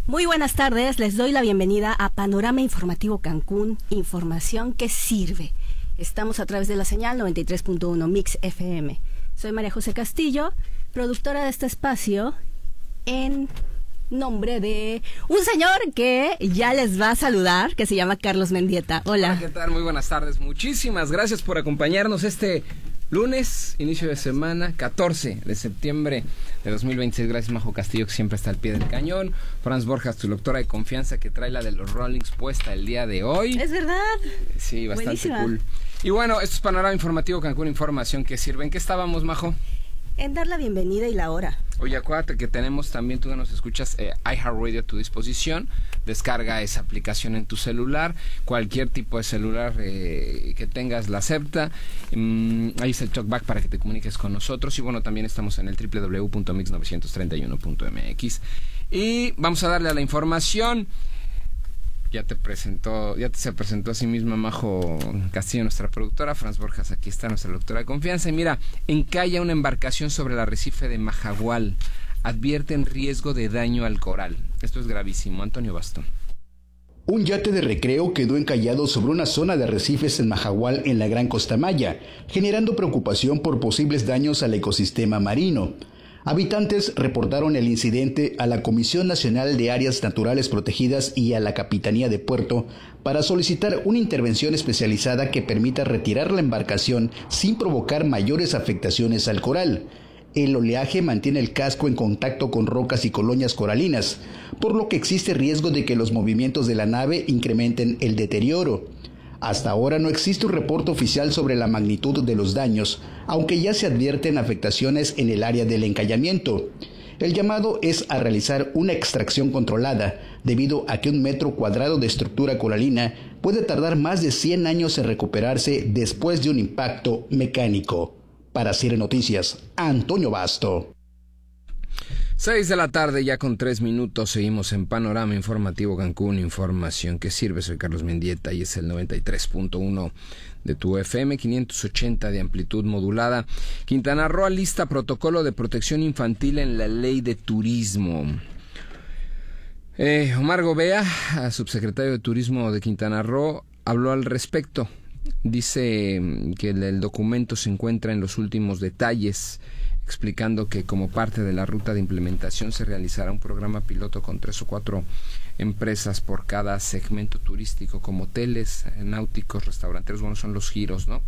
Muy buenas tardes, les doy la bienvenida a Panorama Informativo Cancún, información que sirve. Estamos a través de la señal 93.1 Mix FM. Soy María José Castillo, productora de este espacio, en nombre de un señor que ya les va a saludar, que se llama Carlos Mendieta. Hola. Hola, ¿qué tal? Muy buenas tardes. Muchísimas gracias por acompañarnos este lunes, inicio de semana, 14 de septiembre de 2026. Gracias, Majo Castillo, que siempre está al pie del cañón. Franz Borjas, tu doctora de confianza, que trae la de los Rollings puesta el día de hoy. Es verdad. Sí, bastante Buenísima. Cool. Y bueno, esto es Panorama Informativo Cancún, información que sirve. ¿En qué estábamos, Majo? En dar la bienvenida y la hora. Oye, acuérdate que tenemos también, tú que nos escuchas, iHeartRadio a tu disposición. Descarga esa aplicación en tu celular. Cualquier tipo de celular que tengas la acepta. Ahí está el talkback para que te comuniques con nosotros. Y bueno, también estamos en el www.mix931.mx. Y vamos a darle a la información. Ya se presentó a sí misma Majo Castillo, nuestra productora. Franz Borjas, aquí está, nuestra doctora de confianza. Y mira, encalla una embarcación sobre el arrecife de Majagual. Advierten riesgo de daño al coral. Esto es gravísimo. Antonio Bastón. Un yate de recreo quedó encallado sobre una zona de arrecifes en Majagual, en la Gran Costa Maya, generando preocupación por posibles daños al ecosistema marino. Habitantes reportaron el incidente a la Comisión Nacional de Áreas Naturales Protegidas y a la Capitanía de Puerto para solicitar una intervención especializada que permita retirar la embarcación sin provocar mayores afectaciones al coral. El oleaje mantiene el casco en contacto con rocas y colonias coralinas, por lo que existe riesgo de que los movimientos de la nave incrementen el deterioro. Hasta ahora no existe un reporte oficial sobre la magnitud de los daños, aunque ya se advierten afectaciones en el área del encallamiento. El llamado es a realizar una extracción controlada, debido a que 1 metro cuadrado de estructura coralina puede tardar más de 100 años en recuperarse después de un impacto mecánico. Para CIRE Noticias, Antonio Basto. 6 de la tarde, ya con 3 minutos, seguimos en Panorama Informativo Cancún, información que sirve. Soy Carlos Mendieta y es el 93.1 de tu FM, 580 de amplitud modulada. Quintana Roo alista protocolo de protección infantil en la ley de turismo. Omar Gobea, subsecretario de Turismo de Quintana Roo, habló al respecto. Dice que el documento se encuentra en los últimos detalles, explicando que como parte de la ruta de implementación se realizará un programa piloto con 3 o 4 empresas por cada segmento turístico, como hoteles, náuticos, restauranteros. Bueno, son los giros, ¿no?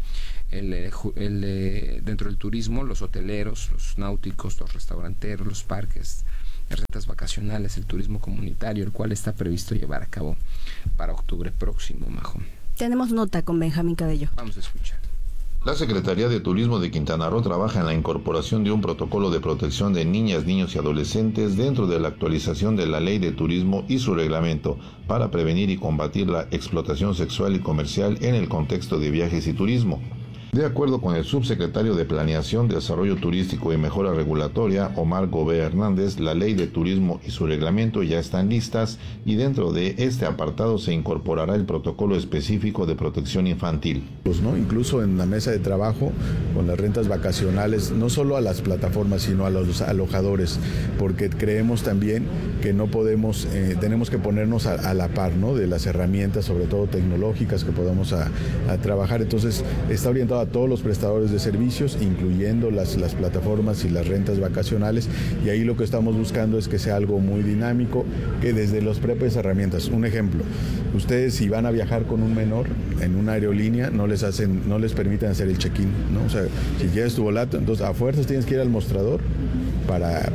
Dentro del turismo, los hoteleros, los náuticos, los restauranteros, los parques, las rentas vacacionales, el turismo comunitario, el cual está previsto llevar a cabo para octubre próximo, Majo. Tenemos nota con Benjamín Cabello. Vamos a escuchar. La Secretaría de Turismo de Quintana Roo trabaja en la incorporación de un protocolo de protección de niñas, niños y adolescentes dentro de la actualización de la Ley de Turismo y su reglamento para prevenir y combatir la explotación sexual y comercial en el contexto de viajes y turismo. De acuerdo con el subsecretario de Planeación, Desarrollo Turístico y Mejora Regulatoria, Omar Gobea Hernández, la Ley de Turismo y su reglamento ya están listas y dentro de este apartado se incorporará el protocolo específico de protección infantil. Incluso en la mesa de trabajo con las rentas vacacionales, no solo a las plataformas sino a los alojadores, porque creemos también que no podemos, tenemos que ponernos a la par, ¿no?, de las herramientas, sobre todo tecnológicas, que podamos a trabajar. Entonces está orientado a todos los prestadores de servicios, incluyendo las plataformas y las rentas vacacionales, y ahí lo que estamos buscando es que sea algo muy dinámico, que desde las propias herramientas. Un ejemplo, ustedes si van a viajar con un menor en una aerolínea, no les permiten hacer el check-in, ¿no? O sea, si quieres tu boleto, entonces a fuerzas tienes que ir al mostrador para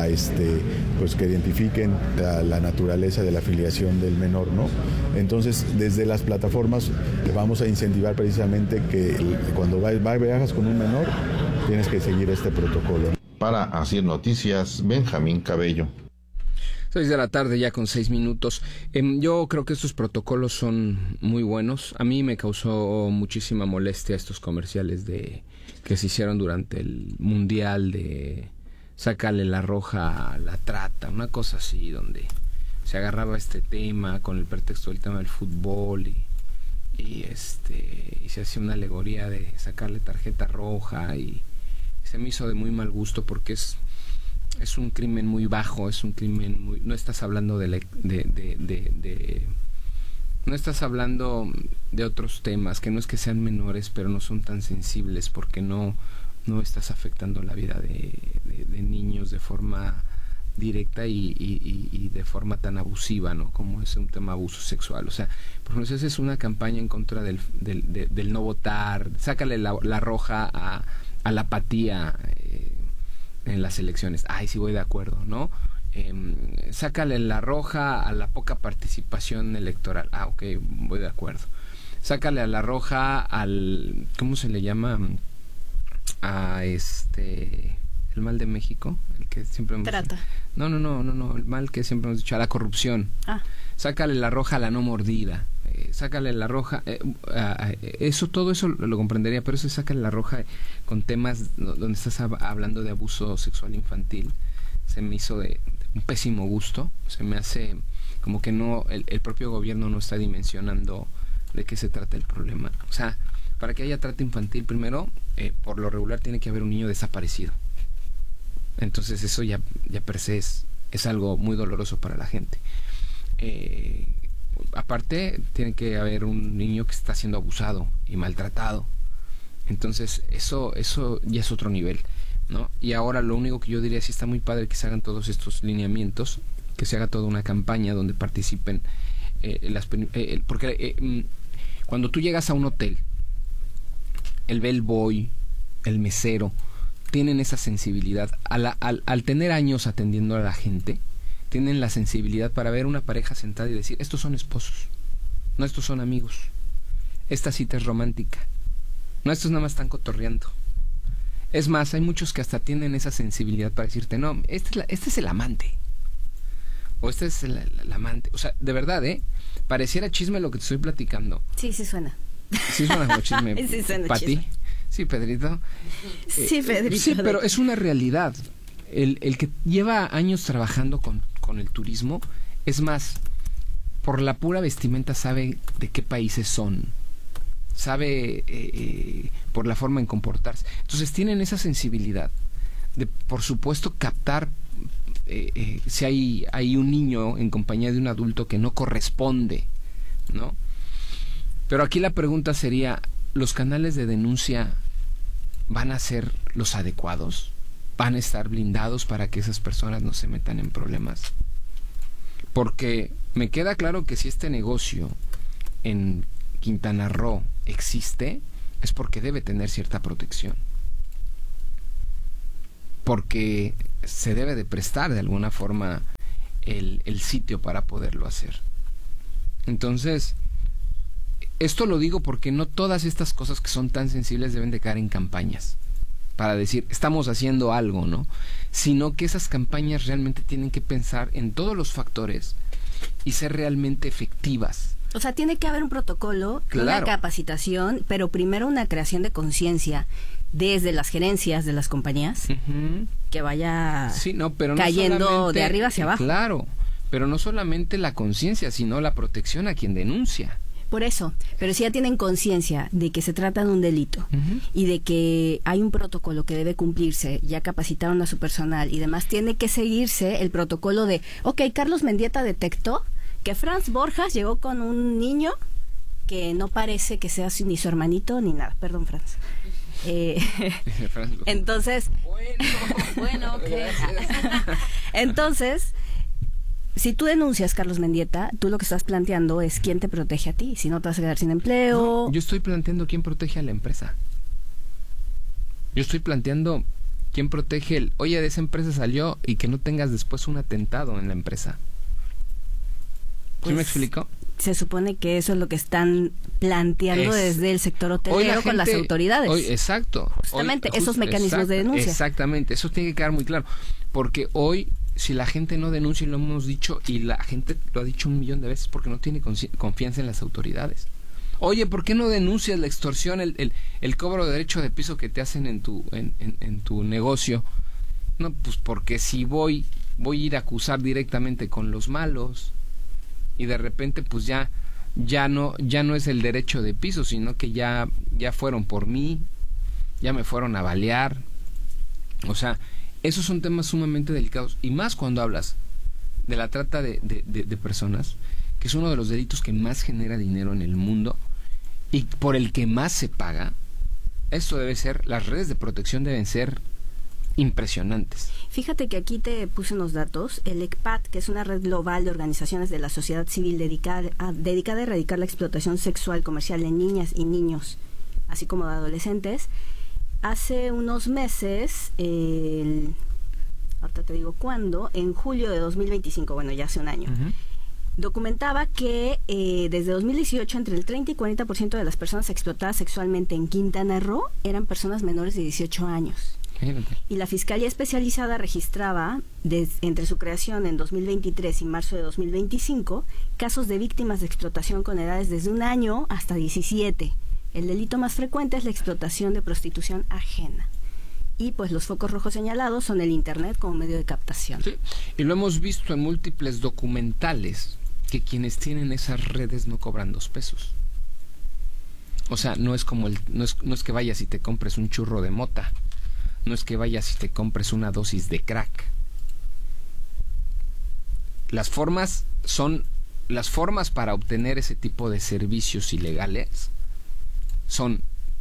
pues que identifiquen la naturaleza de la afiliación del menor, ¿no? Entonces, desde las plataformas vamos a incentivar precisamente que cuando viajas con un menor, tienes que seguir este protocolo. Para Asir Noticias, Benjamín Cabello. 6 de la tarde, ya con 6 minutos. Yo creo que estos protocolos son muy buenos. A mí me causó muchísima molestia estos comerciales que se hicieron durante el Mundial de sácale la roja a la trata, una cosa así, donde se agarraba este tema con el pretexto del tema del fútbol y se hacía una alegoría de sacarle tarjeta roja, y se me hizo de muy mal gusto porque es es un crimen muy bajo, es un crimen muy... No estás hablando no estás hablando de otros temas, que no es que sean menores, pero no son tan sensibles, porque no estás afectando la vida de niños de forma directa y de forma tan abusiva, ¿no? Como es un tema de abuso sexual. O sea, por ejemplo, esa es una campaña en contra del no votar, sácale la roja a la apatía en las elecciones. Ay, sí voy de acuerdo, ¿no? Sácale la roja a la poca participación electoral. Ah, ok, voy de acuerdo. Sácale a la roja al... ¿Cómo se le llama? El mal de México, el que siempre hemos... Trata. No, el mal que siempre hemos dicho, a la corrupción. Sácale la roja a la no mordida. Sácale la roja, todo eso lo comprendería, pero eso sácale la roja con temas donde estás hablando de abuso sexual infantil. Se me hizo de un pésimo gusto, se me hace como que no, el propio gobierno no está dimensionando de qué se trata el problema. O sea, para que haya trata infantil, primero, por lo regular tiene que haber un niño desaparecido. Entonces eso ya per se es algo muy doloroso para la gente. Aparte, tiene que haber un niño que está siendo abusado y maltratado. Entonces eso ya es otro nivel, ¿no? Y ahora lo único que yo diría, sí está muy padre que se hagan todos estos lineamientos, que se haga toda una campaña donde participen porque cuando tú llegas a un hotel, el bellboy, el mesero, tienen esa sensibilidad. Al tener años atendiendo a la gente, tienen la sensibilidad para ver una pareja sentada y decir, estos son esposos, no, estos son amigos, esta cita es romántica, no, estos nada más están cotorreando. Es más, hay muchos que hasta tienen esa sensibilidad para decirte, no, este es el amante, o este es el amante. O sea, de verdad, pareciera chisme lo que te estoy platicando. Sí suena. Sí suena como chisme. Sí suena ¿Para ti? Sí, Pedrito. Sí, Pedrito. Sí, pero es una realidad. El que lleva años trabajando con el turismo, es más, por la pura vestimenta sabe de qué países son, sabe por la forma en comportarse. Entonces tienen esa sensibilidad de, por supuesto, captar si hay un niño en compañía de un adulto que no corresponde, ¿no? Pero aquí la pregunta sería, ¿los canales de denuncia van a ser los adecuados? ¿Van a estar blindados para que esas personas no se metan en problemas? Porque me queda claro que si este negocio en Quintana Roo existe, es porque debe tener cierta protección. Porque se debe de prestar de alguna forma el sitio para poderlo hacer. Entonces, esto lo digo porque no todas estas cosas que son tan sensibles deben de caer en campañas para decir, estamos haciendo algo, ¿no? Sino que esas campañas realmente tienen que pensar en todos los factores y ser realmente efectivas. O sea, tiene que haber un protocolo, claro, una capacitación, pero primero una creación de conciencia desde las gerencias de las compañías, que vaya pero cayendo de arriba hacia abajo. Claro, pero no solamente la conciencia, sino la protección a quien denuncia. Por eso, pero si ya tienen conciencia de que se trata de un delito y de que hay un protocolo que debe cumplirse, ya capacitaron a su personal y demás, tiene que seguirse el protocolo de, Carlos Mendieta detectó que Franz Borjas llegó con un niño que no parece que sea ni su hermanito ni nada. Perdón, Franz. Entonces, bueno, entonces, si tú denuncias, Carlos Mendieta, tú lo que estás planteando es quién te protege a ti, si no te vas a quedar sin empleo. No, yo estoy planteando quién protege a la empresa. Yo estoy planteando quién protege oye, de esa empresa salió y que no tengas después un atentado en la empresa. ¿Sí me explico? Se supone que eso es lo que están planteando desde el sector hotelero con las autoridades. Exacto. Justamente esos mecanismos de denuncia. Exactamente, eso tiene que quedar muy claro. Porque hoy, si la gente no denuncia, y lo hemos dicho, y la gente lo ha dicho 1,000,000 de veces, porque no tiene confianza en las autoridades. Oye, ¿por qué no denuncias la extorsión, el cobro de derecho de piso que te hacen en tu negocio? No, pues porque si voy a ir a acusar directamente con los malos, y de repente pues ya no es el derecho de piso, sino que ya fueron por mí, ya me fueron a balear. O sea, esos son temas sumamente delicados, y más cuando hablas de la trata de personas, que es uno de los delitos que más genera dinero en el mundo y por el que más se paga. Esto debe ser, las redes de protección deben ser impresionantes. Fíjate que aquí te puse unos datos. El ECPAT, que es una red global de organizaciones de la sociedad civil dedicada a erradicar la explotación sexual comercial de niñas y niños, así como de adolescentes, hace unos meses, ahorita te digo cuándo, en julio de 2025, bueno, ya hace un año, documentaba que desde 2018 entre el 30 y 40% de las personas explotadas sexualmente en Quintana Roo eran personas menores de 18 años. Y la Fiscalía Especializada registraba, entre su creación en 2023 y marzo de 2025, casos de víctimas de explotación con edades desde 1 año hasta 17. El delito más frecuente es la explotación de prostitución ajena. Y pues los focos rojos señalados son el Internet como medio de captación. Sí, y lo hemos visto en múltiples documentales, que quienes tienen esas redes no cobran 2 pesos. O sea, no es como no es que vayas y te compres un churro de mota. No es que vayas y te compres una dosis de crack. Las formas para obtener ese tipo de servicios ilegales son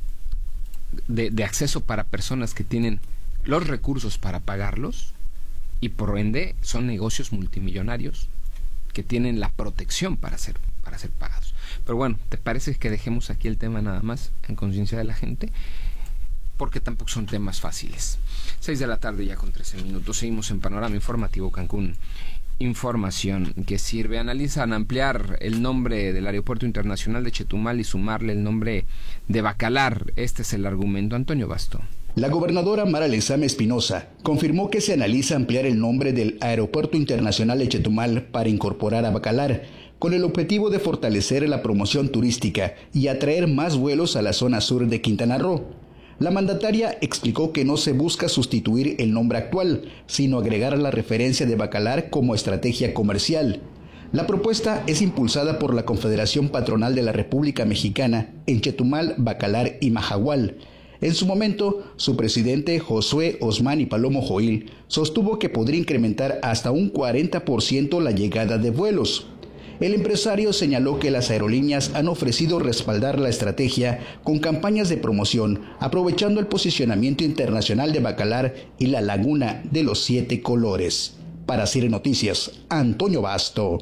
de acceso para personas que tienen los recursos para pagarlos, y por ende son negocios multimillonarios que tienen la protección para ser pagados. Pero bueno, ¿te parece que dejemos aquí el tema nada más en conciencia de la gente? Porque tampoco son temas fáciles. 6 de la tarde ya con 13 minutos. Seguimos en Panorama Informativo Cancún. Información que sirve. Analizan ampliar el nombre del Aeropuerto Internacional de Chetumal y sumarle el nombre de Bacalar. Este es el argumento. Antonio Basto. La gobernadora Mara Lezama Espinosa confirmó que se analiza ampliar el nombre del Aeropuerto Internacional de Chetumal para incorporar a Bacalar, con el objetivo de fortalecer la promoción turística y atraer más vuelos a la zona sur de Quintana Roo. La mandataria explicó que no se busca sustituir el nombre actual, sino agregar la referencia de Bacalar como estrategia comercial. La propuesta es impulsada por la Confederación Patronal de la República Mexicana en Chetumal, Bacalar y Mahahual. En su momento, su presidente Josué Osmani Palomo Joil sostuvo que podría incrementar hasta un 40% la llegada de vuelos. El empresario señaló que las aerolíneas han ofrecido respaldar la estrategia con campañas de promoción, aprovechando el posicionamiento internacional de Bacalar y la Laguna de los 7 Colores. Para CIR Noticias, Antonio Basto.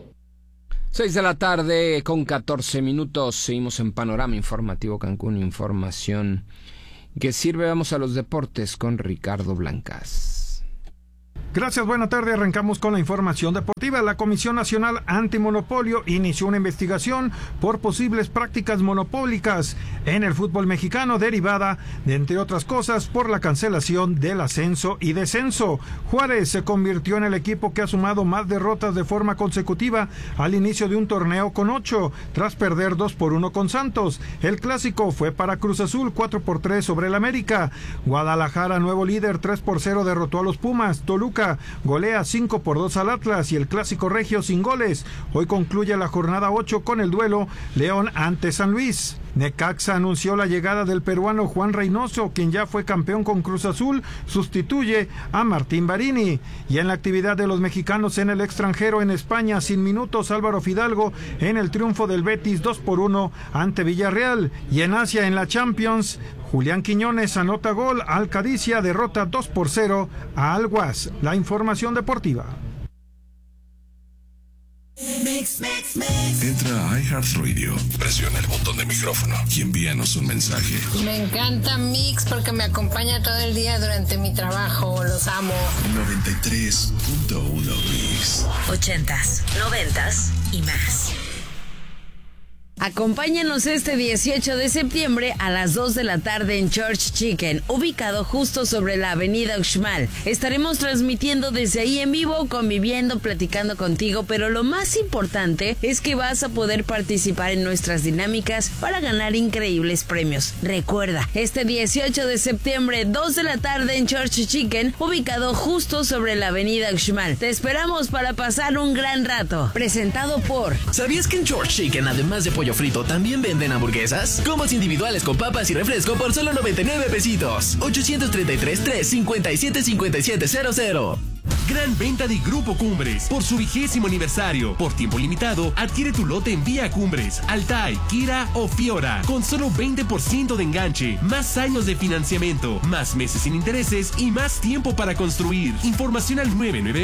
6 de la tarde con 14 minutos. Seguimos en Panorama Informativo Cancún. Información que sirve. Vamos a los deportes con Ricardo Blancas. Gracias, buena tarde. Arrancamos con la información deportiva. La Comisión Nacional Antimonopolio inició una investigación por posibles prácticas monopólicas en el fútbol mexicano derivada, de, entre otras cosas, por la cancelación del ascenso y descenso. Juárez se convirtió en el equipo que ha sumado más derrotas de forma consecutiva al inicio de un torneo con 8, tras perder 2-1 con Santos. El clásico fue para Cruz Azul, 4-3 sobre el América. Guadalajara, nuevo líder, 3-0 derrotó a los Pumas. Toluca golea 5-2 al Atlas y el clásico regio sin goles. Hoy concluye la jornada 8 con el duelo León ante San Luis. Necaxa anunció la llegada del peruano Juan Reynoso, quien ya fue campeón con Cruz Azul, sustituye a Martín Barini. Y en la actividad de los mexicanos en el extranjero, en España, sin minutos, Álvaro Fidalgo en el triunfo del Betis 2-1 ante Villarreal. Y en Asia, en la Champions, Julián Quiñones anota gol, al Cadicia derrota 2-0 a Alguas. La información deportiva. Entra a iHeartRadio, presiona el botón de micrófono y envíanos un mensaje. Me encanta Mix porque me acompaña todo el día durante mi trabajo, los amo. 93.1 Mix. 80s, 90s y más. Acompáñanos este 18 de septiembre a las 2 de la tarde en Church Chicken, ubicado justo sobre la avenida Uxmal. Estaremos transmitiendo desde ahí en vivo, conviviendo, platicando contigo, pero lo más importante es que vas a poder participar en nuestras dinámicas para ganar increíbles premios. Recuerda, este 18 de septiembre, 2 de la tarde en Church Chicken, ubicado justo sobre la avenida Uxmal. Te esperamos para pasar un gran rato. Presentado por... ¿Sabías que en Church Chicken, además de pollo Pollo Frito también venden hamburguesas? Combos individuales con papas y refresco por solo 99 pesitos. 833-357-5700. Gran venta de Grupo Cumbres por su 20º aniversario. Por tiempo limitado, adquiere tu lote en Vía Cumbres, Altai, Kira o Fiora. Con solo 20% de enganche, más años de financiamiento, más meses sin intereses y más tiempo para construir. Información al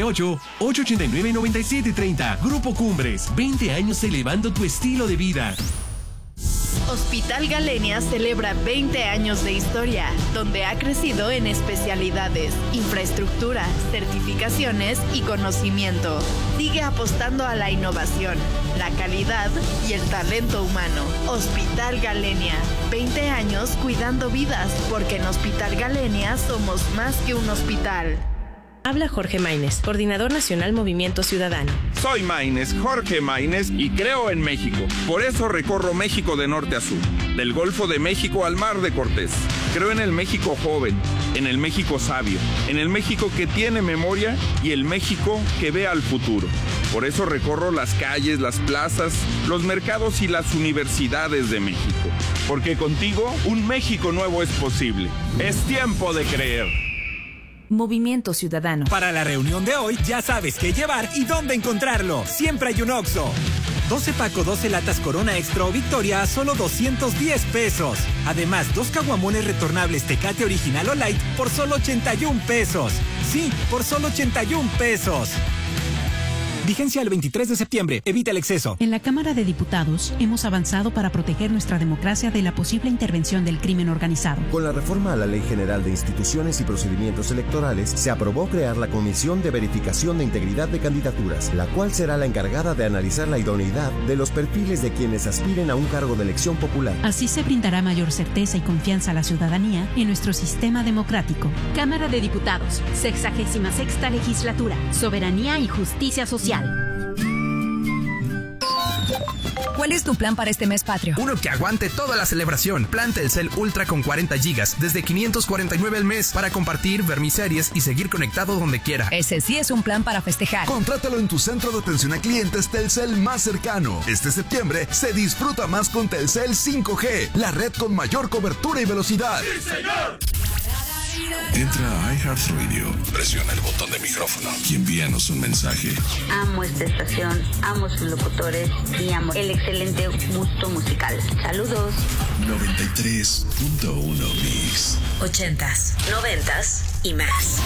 998-889-9730. Grupo Cumbres, 20 años elevando tu estilo de vida. Hospital Galenia celebra 20 años de historia, donde ha crecido en especialidades, infraestructura, certificaciones y conocimiento. Sigue apostando a la innovación, la calidad y el talento humano. Hospital Galenia, 20 años cuidando vidas, porque en Hospital Galenia somos más que un hospital. Habla Jorge Maínez, Coordinador Nacional Movimiento Ciudadano. Soy Maínez, Jorge Maínez, y creo en México. Por eso recorro México de norte a sur, del Golfo de México al Mar de Cortés. Creo en el México joven, en el México sabio, en el México que tiene memoria y el México que ve al futuro. Por eso recorro las calles, las plazas, los mercados y las universidades de México. Porque contigo, un México nuevo es posible. Es tiempo de creer. Movimiento Ciudadano. Para la reunión de hoy ya sabes qué llevar y dónde encontrarlo. Siempre hay un Oxxo. 12 Paco, 12 latas Corona Extra o Victoria a solo 210 pesos. Además, 2 caguamones retornables Tecate Original o Light por solo 81 pesos. Sí, por solo 81 pesos. Vigencia el 23 de septiembre. Evita el exceso. En la Cámara de Diputados hemos avanzado para proteger nuestra democracia de la posible intervención del crimen organizado. Con la reforma a la Ley General de Instituciones y Procedimientos Electorales, se aprobó crear la Comisión de Verificación de Integridad de Candidaturas, la cual será la encargada de analizar la idoneidad de los perfiles de quienes aspiren a un cargo de elección popular. Así se brindará mayor certeza y confianza a la ciudadanía en nuestro sistema democrático. Cámara de Diputados, 66ª Legislatura, Soberanía y Justicia Social. ¿Cuál es tu plan para este mes patrio? Uno que aguante toda la celebración. Plan Telcel Ultra con 40 gigas, desde 549 al mes, para compartir, ver mis series y seguir conectado donde quiera. Ese sí es un plan para festejar. Contrátalo en tu centro de atención a clientes Telcel más cercano. Este septiembre se disfruta más con Telcel 5G, la red con mayor cobertura y velocidad. ¡Sí, señor! Entra a iHeartRadio, presiona el botón de micrófono y envíanos un mensaje. Amo esta estación, amo sus locutores y amo el excelente gusto musical. Saludos. 93.1 Mix. 80s, 90s y más.